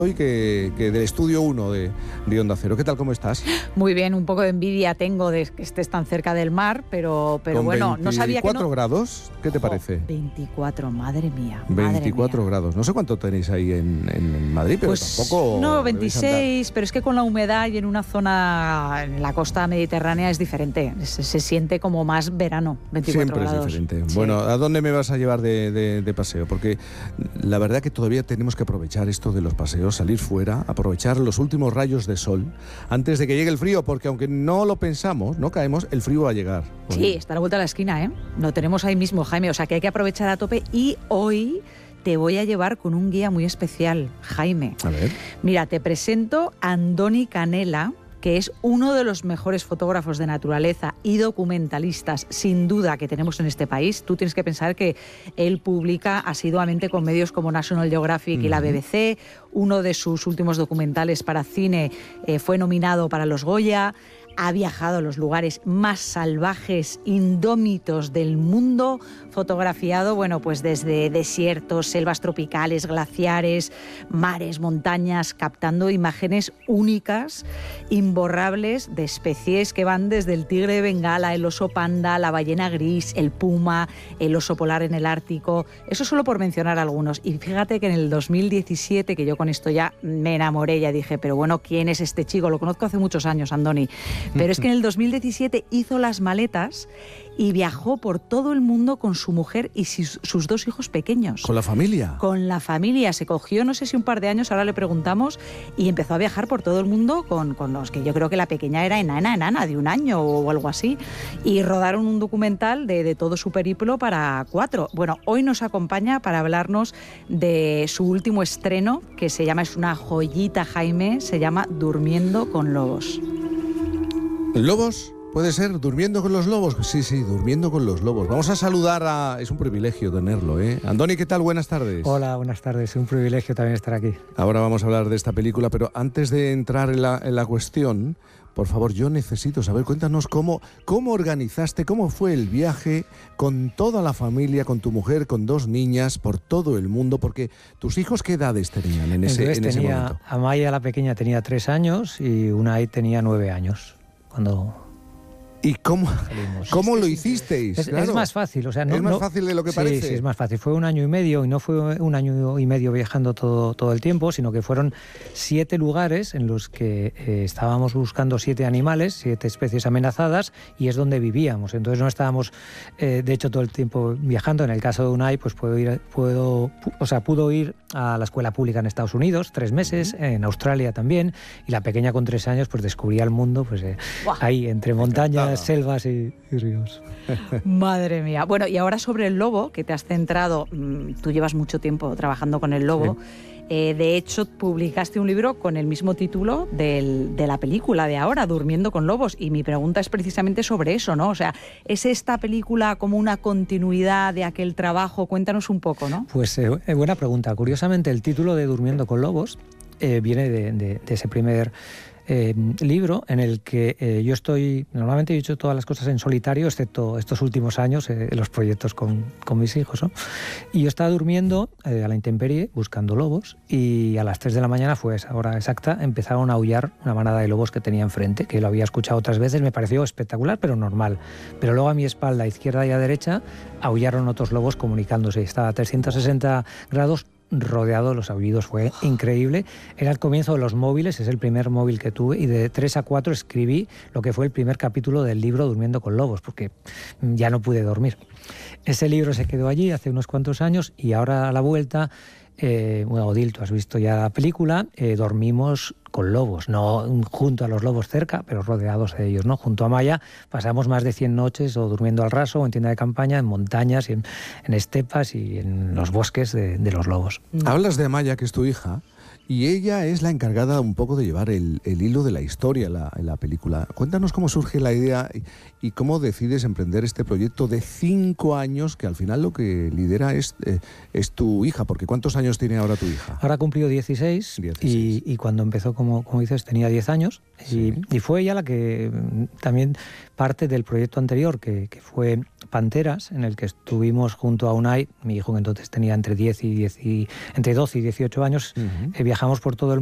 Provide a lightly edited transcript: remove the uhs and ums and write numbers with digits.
hoy que del Estudio 1 de Onda Cero. ¿Qué tal, cómo estás? Muy bien, un poco de envidia tengo de que estés tan cerca del mar, pero bueno, no sabía que no... 24 grados, ¿qué te parece? 24, madre mía. 24 grados. No sé cuánto tenéis ahí en Madrid, pero pues, tampoco... No, 26, pero es que con la humedad y en una zona, en la costa mediterránea es diferente. Se siente como más verano, 24 Siempre grados. es diferente. Sí. Bueno, ¿a dónde me vas a llevar de paseo? Porque la verdad que todavía tenemos que aprovechar esto de los paseos, salir fuera, aprovechar los últimos rayos de sol antes de que llegue el frío, porque aunque no lo pensamos, no caemos, el frío va a llegar. Sí, está a la vuelta de la esquina, ¿eh? Lo tenemos ahí mismo, Jaime, o sea que hay que aprovechar a tope. Y hoy te voy a llevar con un guía muy especial, Jaime. A ver. Mira, te presento a Andoni Canella, que es uno de los mejores fotógrafos de naturaleza y documentalistas, sin duda, que tenemos en este país. Tú tienes que pensar que él publica asiduamente con medios como National Geographic y la BBC. Uno de sus últimos documentales para cine fue nominado para los Goya. Ha viajado a los lugares más salvajes, indómitos del mundo, fotografiado, bueno, pues desde desiertos, selvas tropicales, glaciares, mares, montañas, captando imágenes únicas, imborrables, de especies que van desde el tigre de Bengala, el oso panda, la ballena gris, el puma, el oso polar en el Ártico. Eso solo por mencionar algunos. Y fíjate que en el 2017, que yo con esto ya me enamoré, ya dije, pero bueno, ¿quién es este chico? Lo conozco hace muchos años, Andoni. Pero es que en el 2017 hizo las maletas y viajó por todo el mundo con su mujer y sus dos hijos pequeños. ¿Con la familia? Con la familia. Se cogió, no sé si un par de años, ahora le preguntamos, y empezó a viajar por todo el mundo con los que yo creo que la pequeña era enana, de 1 año o algo así. Y rodaron un documental de todo su periplo para 4. Bueno, hoy nos acompaña para hablarnos de su último estreno, que se llama, es una joyita, Jaime, se llama Durmiendo con lobos. ¿Lobos? ¿Puede ser? ¿Durmiendo con los lobos? Sí, durmiendo con los lobos. Vamos a saludar a... Es un privilegio tenerlo, ¿eh? Andoni, ¿qué tal? Buenas tardes. Hola, buenas tardes. Es un privilegio también estar aquí. Ahora vamos a hablar de esta película, pero antes de entrar en la cuestión, por favor, yo necesito saber, cuéntanos cómo organizaste, cómo fue el viaje con toda la familia, con tu mujer, con 2 niñas, por todo el mundo, porque tus hijos, ¿qué edades tenían en ese momento? Amaya, la pequeña, tenía 3 años y Unai tenía 9 años. ¿Y cómo lo hicisteis? Es más fácil, o sea, es más fácil de lo que parece. Sí, es más fácil. Fue 1 año y medio, y no fue 1 año y medio viajando todo el tiempo, sino que fueron 7 lugares en los que estábamos buscando 7 animales, 7 especies amenazadas, y es donde vivíamos. Entonces no estábamos, de hecho, todo el tiempo viajando. En el caso de Unai, pues pudo ir a la escuela pública en Estados Unidos 3 meses, en Australia también, y la pequeña con 3 años pues descubría el mundo pues ahí entre montañas, selvas y ríos. Madre mía. Bueno, y ahora sobre el lobo, que te has centrado, tú llevas mucho tiempo trabajando con el lobo. Sí. De hecho, publicaste un libro con el mismo título de la película de ahora, Durmiendo con lobos, y mi pregunta es precisamente sobre eso, ¿no? O sea, ¿es esta película como una continuidad de aquel trabajo? Cuéntanos un poco, ¿no? Pues buena pregunta. Curiosamente, el título de Durmiendo con lobos viene de ese primer libro en el que normalmente he hecho todas las cosas en solitario, excepto estos últimos años, los proyectos con mis hijos, ¿no? Y yo estaba durmiendo a la intemperie buscando lobos, y a las 3 de la mañana, fue esa hora exacta, empezaron a aullar una manada de lobos que tenía enfrente, que lo había escuchado otras veces, me pareció espectacular, pero normal. Pero luego a mi espalda, izquierda y a derecha, aullaron otros lobos comunicándose. Estaba a 360 grados rodeado de los aullidos, fue increíble. Era el comienzo de los móviles, es el primer móvil que tuve, y de 3 a 4 escribí lo que fue el primer capítulo del libro Durmiendo con lobos, porque ya no pude dormir. Ese libro se quedó allí hace unos cuantos años, y ahora a la vuelta, Odil, tú has visto ya la película, dormimos con lobos, no junto a los lobos cerca, pero rodeados de ellos, ¿no? Junto a Maya pasamos más de 100 noches o durmiendo al raso o en tienda de campaña, en montañas, y en estepas y en los bosques de los lobos. Hablas de Amaya, que es tu hija, y ella es la encargada un poco de llevar el hilo de la historia en la película. Cuéntanos cómo surge la idea y cómo decides emprender este proyecto de 5 años, que al final lo que lidera es tu hija, porque ¿cuántos años tiene ahora tu hija? Ahora ha cumplido 16. Y cuando empezó, como dices, tenía 10 años. Sí. Y fue ella la que también parte del proyecto anterior, que fue Panteras, en el que estuvimos junto a Unai, mi hijo que entonces tenía entre 12 y 18 años, viajamos por todo el